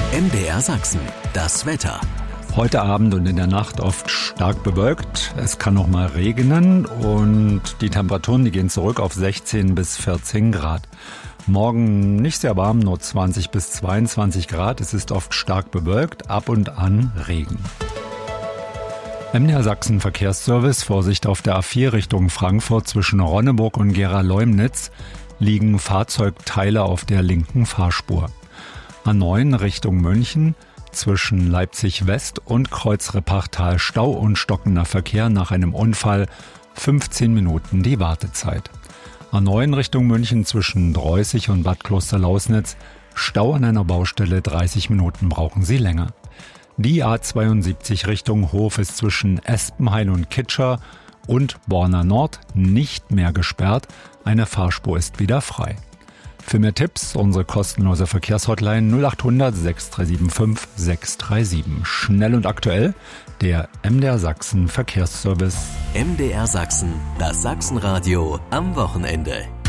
MDR Sachsen, das Wetter. Heute Abend und in der Nacht oft stark bewölkt. Es kann noch mal regnen und die Temperaturen, die gehen zurück auf 16 bis 14 Grad. Morgen nicht sehr warm, nur 20 bis 22 Grad. Es ist oft stark bewölkt, ab und an Regen. MDR Sachsen Verkehrsservice, Vorsicht auf der A4 Richtung Frankfurt zwischen Ronneburg und Gera-Leumnitz liegen Fahrzeugteile auf der linken Fahrspur. A9 Richtung München zwischen Leipzig West und Kreuzreppachtal Stau und stockender Verkehr nach einem Unfall, 15 Minuten die Wartezeit. A9 Richtung München zwischen Dreußig und Bad Klosterlausnitz, Stau an einer Baustelle, 30 Minuten brauchen Sie länger. Die A72 Richtung Hof ist zwischen Espenhain und Kitscher und Borna Nord nicht mehr gesperrt, eine Fahrspur ist wieder frei. Für mehr Tipps unsere kostenlose Verkehrshotline 0800 6375 637. Schnell und aktuell, der MDR Sachsen Verkehrsservice. MDR Sachsen, das Sachsenradio am Wochenende.